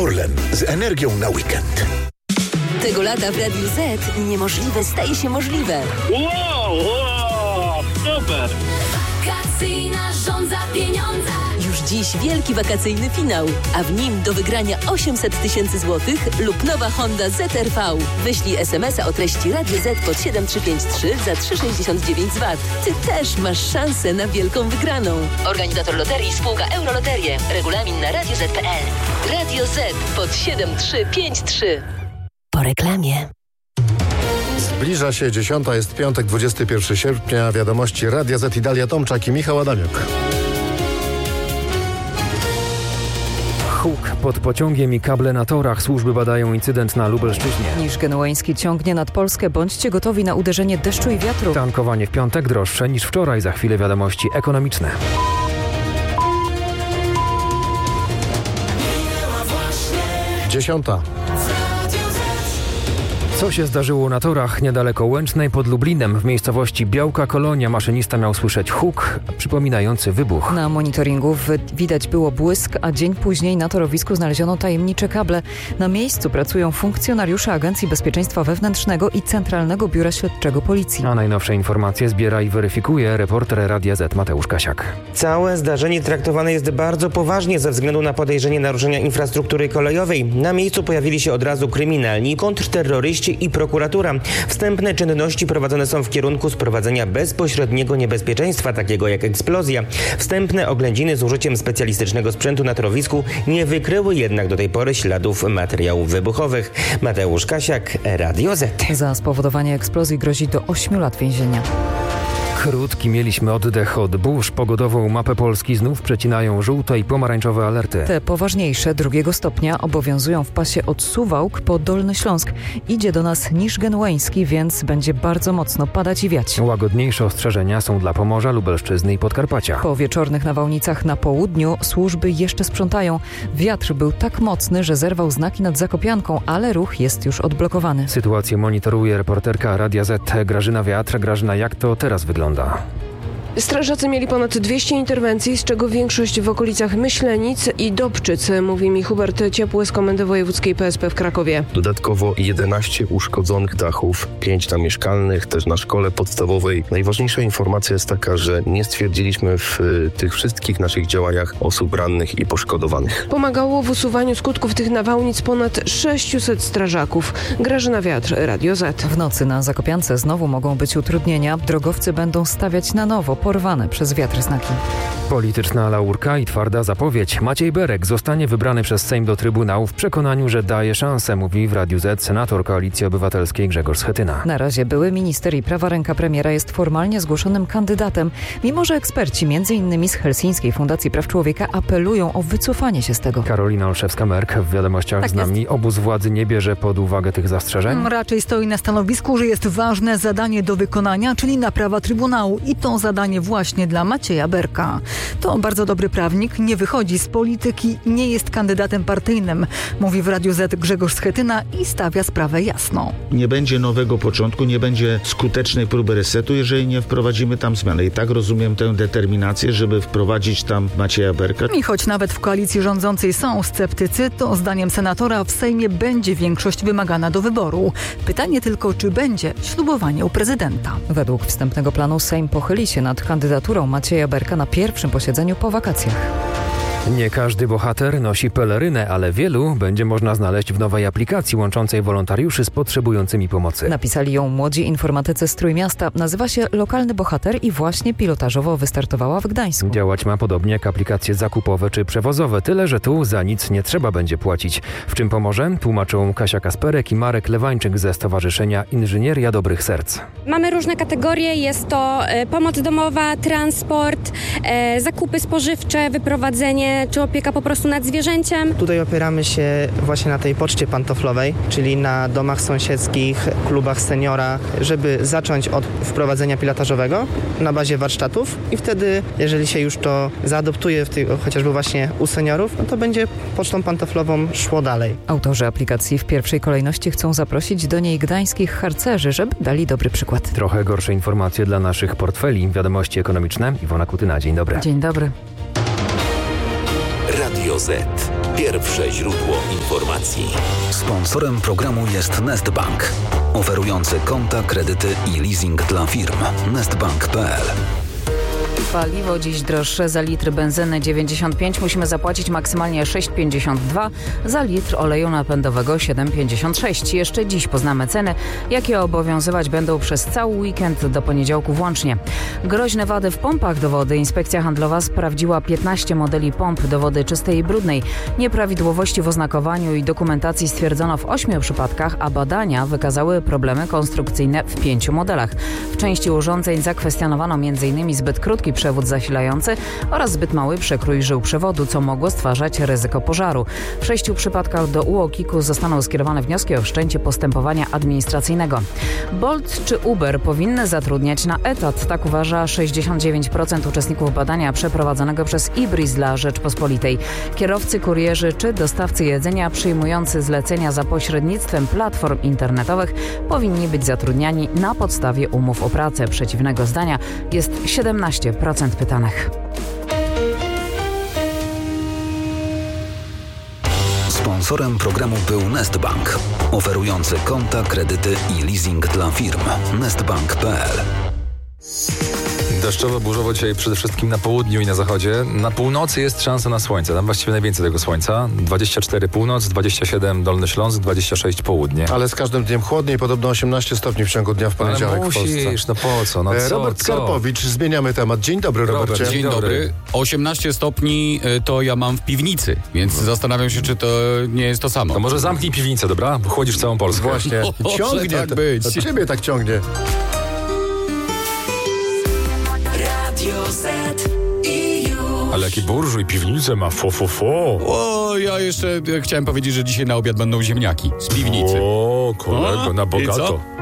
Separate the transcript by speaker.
Speaker 1: Orlen z energią na weekend.
Speaker 2: Tego lata w Radiu Z niemożliwe staje się możliwe.
Speaker 3: Wow, super!
Speaker 2: Wakacyjna żądza pieniądze. Już dziś wielki wakacyjny finał, a w nim do wygrania 800 000 złotych lub nowa Honda ZR-V. Wyślij SMS-a o treści Radio Z pod 7353 za 3,69 zwat. Ty też masz szansę na wielką wygraną. Organizator loterii spółka Euroloterie. Regulamin na radioz.pl. Radio Z pod 7353. Po reklamie.
Speaker 4: Zbliża się 10, jest piątek, 21 sierpnia. Wiadomości Radia Z i Dalia Tomczak i Michał Adamiuk.
Speaker 5: Huk pod pociągiem i kable na torach. Służby badają incydent na Lubelszczyźnie.
Speaker 6: Niż genueński ciągnie nad Polskę. Bądźcie gotowi na uderzenie deszczu i wiatru.
Speaker 5: Tankowanie w piątek droższe niż wczoraj. Za chwilę wiadomości ekonomiczne.
Speaker 4: Dziesiąta.
Speaker 5: Co się zdarzyło na torach niedaleko Łęcznej pod Lublinem? W miejscowości Białka Kolonia maszynista miał słyszeć huk przypominający wybuch.
Speaker 6: Na monitoringu widać było błysk, a dzień później na torowisku znaleziono tajemnicze kable. Na miejscu pracują funkcjonariusze Agencji Bezpieczeństwa Wewnętrznego i Centralnego Biura Śledczego Policji.
Speaker 5: A najnowsze informacje zbiera i weryfikuje reporter Radia Z Mateusz Kasiak.
Speaker 7: Całe zdarzenie traktowane jest bardzo poważnie ze względu na podejrzenie naruszenia infrastruktury kolejowej. Na miejscu pojawili się od razu kryminalni, kontrterroryści i prokuratura. Wstępne czynności prowadzone są w kierunku sprowadzenia bezpośredniego niebezpieczeństwa, takiego jak eksplozja. Wstępne oględziny z użyciem specjalistycznego sprzętu na torowisku nie wykryły jednak do tej pory śladów materiałów wybuchowych. Mateusz Kasiak, Radio Z.
Speaker 6: Za spowodowanie eksplozji grozi do 8 lat więzienia.
Speaker 5: Krótki mieliśmy oddech od burz. Pogodową mapę Polski znów przecinają żółte i pomarańczowe alerty.
Speaker 6: Te poważniejsze 2 stopnia obowiązują w pasie od Suwałk po Dolny Śląsk. Idzie do nas niż genueński, więc będzie bardzo mocno padać i wiać.
Speaker 5: Łagodniejsze ostrzeżenia są dla Pomorza, Lubelszczyzny i Podkarpacia.
Speaker 6: Po wieczornych nawałnicach na południu służby jeszcze sprzątają. Wiatr był tak mocny, że zerwał znaki nad Zakopianką, ale ruch jest już odblokowany.
Speaker 5: Sytuację monitoruje reporterka Radia Z Grażyna Wiatr. Grażyna, jak to teraz wygląda?
Speaker 8: Strażacy mieli ponad 200 interwencji, z czego większość w okolicach Myślenic i Dobczyc, mówi mi Hubert Ciepły z Komendy Wojewódzkiej PSP w Krakowie.
Speaker 9: Dodatkowo 11 uszkodzonych dachów, 5 tam mieszkalnych, też na szkole podstawowej. Najważniejsza informacja jest taka, że nie stwierdziliśmy w tych wszystkich naszych działaniach osób rannych i poszkodowanych.
Speaker 8: Pomagało w usuwaniu skutków tych nawałnic ponad 600 strażaków. Grażyna Wiatr, Radio Z.
Speaker 6: W nocy na Zakopiance znowu mogą być utrudnienia. Drogowcy będą stawiać na nowo porwane przez wiatr znaki.
Speaker 5: Polityczna laurka i twarda zapowiedź. Maciej Berek zostanie wybrany przez Sejm do Trybunału w przekonaniu, że daje szansę, mówi w Radiu Z senator Koalicji Obywatelskiej Grzegorz Schetyna.
Speaker 6: Na razie były minister i prawa ręka premiera jest formalnie zgłoszonym kandydatem, mimo że eksperci m.in. z Helsińskiej Fundacji Praw Człowieka apelują o wycofanie się z tego.
Speaker 5: Karolina Olszewska-Merk w wiadomościach z nami. Obóz władzy nie bierze pod uwagę tych zastrzeżeń?
Speaker 10: Raczej stoi na stanowisku, że jest ważne zadanie do wykonania, czyli naprawa Trybunału i to zadanie właśnie dla Macieja Berka. To bardzo dobry prawnik, nie wychodzi z polityki, nie jest kandydatem partyjnym, mówi w Radiu Z Grzegorz Schetyna i stawia sprawę jasno.
Speaker 11: Nie będzie nowego początku, nie będzie skutecznej próby resetu, jeżeli nie wprowadzimy tam zmiany. I tak rozumiem tę determinację, żeby wprowadzić tam Macieja Berka.
Speaker 10: I choć nawet w koalicji rządzącej są sceptycy, to zdaniem senatora w Sejmie będzie większość wymagana do wyboru. Pytanie tylko, czy będzie ślubowanie u prezydenta.
Speaker 6: Według wstępnego planu Sejm pochyli się nad kandydaturą Macieja Berka na pierwszym posiedzeniu po wakacjach.
Speaker 5: Nie każdy bohater nosi pelerynę, ale wielu będzie można znaleźć w nowej aplikacji łączącej wolontariuszy z potrzebującymi pomocy.
Speaker 6: Napisali ją młodzi informatycy z Trójmiasta. Nazywa się Lokalny Bohater i właśnie pilotażowo wystartowała w Gdańsku.
Speaker 5: Działać ma podobnie jak aplikacje zakupowe czy przewozowe, tyle że tu za nic nie trzeba będzie płacić. W czym pomoże? Tłumaczą Kasia Kasperek i Marek Lewańczyk ze Stowarzyszenia Inżynieria Dobrych Serc.
Speaker 12: Mamy różne kategorie, jest to pomoc domowa, transport, zakupy spożywcze, wyprowadzenie czy opieka po prostu nad zwierzęciem.
Speaker 13: Tutaj opieramy się właśnie na tej poczcie pantoflowej, czyli na domach sąsiedzkich, klubach seniora, żeby zacząć od wprowadzenia pilotażowego na bazie warsztatów i wtedy, jeżeli się już to zaadoptuje chociażby właśnie u seniorów, no to będzie pocztą pantoflową szło dalej.
Speaker 6: Autorzy aplikacji w pierwszej kolejności chcą zaprosić do niej gdańskich harcerzy, żeby dali dobry przykład.
Speaker 5: Trochę gorsze informacje dla naszych portfeli. Wiadomości ekonomiczne. Iwona Kutyna, dzień dobry.
Speaker 6: Dzień dobry.
Speaker 1: Radio Z. Pierwsze źródło informacji.
Speaker 14: Sponsorem programu jest Nestbank, oferujący konta, kredyty i leasing dla firm. Nestbank.pl.
Speaker 6: Paliwo dziś droższe. Za litr benzyny 95 musimy zapłacić maksymalnie 6,52, za litr oleju napędowego 7,56. Jeszcze dziś poznamy ceny, jakie obowiązywać będą przez cały weekend do poniedziałku włącznie. Groźne wady w pompach do wody. Inspekcja handlowa sprawdziła 15 modeli pomp do wody czystej i brudnej. Nieprawidłowości w oznakowaniu i dokumentacji stwierdzono w 8 przypadkach, a badania wykazały problemy konstrukcyjne w 5 modelach. W części urządzeń zakwestionowano m.in. zbyt krótki przewód zasilający oraz zbyt mały przekrój żył przewodu, co mogło stwarzać ryzyko pożaru. W 6 przypadkach do UOKiK-u zostaną skierowane wnioski o wszczęcie postępowania administracyjnego. Bolt czy Uber powinny zatrudniać na etat. Tak uważa 69% uczestników badania przeprowadzonego przez Ibris dla Rzeczpospolitej. Kierowcy, kurierzy czy dostawcy jedzenia przyjmujący zlecenia za pośrednictwem platform internetowych powinni być zatrudniani na podstawie umów o pracę. Przeciwnego zdania jest 17% pytanych.
Speaker 14: Sponsorem programu był Nestbank, oferujący konta, kredyty i leasing dla firm. Nestbank.pl.
Speaker 15: Deszczowo, burzowo dzisiaj przede wszystkim na południu i na zachodzie. Na północy jest szansa na słońce. Tam właściwie najwięcej tego słońca. 24 północ, 27 Dolny Śląsk, 26 południe.
Speaker 4: Ale z każdym dniem chłodniej, podobno 18 stopni w ciągu dnia w poniedziałek.
Speaker 15: Ale musisz, no po co? No
Speaker 4: Robert Skarpowicz, zmieniamy temat. Dzień dobry, Robercie.
Speaker 16: Dzień dobry. 18 stopni to ja mam w piwnicy, więc zastanawiam się, czy to nie jest to samo.
Speaker 15: To może zamknij piwnicę, dobra? Bo chłodzisz całą Polskę.
Speaker 4: Właśnie. Ciągnie.
Speaker 16: Tak być.
Speaker 4: To ciebie tak ciągnie.
Speaker 15: Ale jaki burżuj, piwnicę ma,
Speaker 16: O, ja jeszcze chciałem powiedzieć, że dzisiaj na obiad będą ziemniaki z piwnicy.
Speaker 15: O, kolego, na bogato.